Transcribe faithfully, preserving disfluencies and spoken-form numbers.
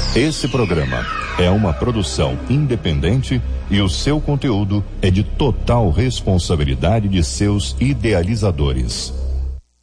Esse programa é uma produção independente e o seu conteúdo é de total responsabilidade de seus idealizadores.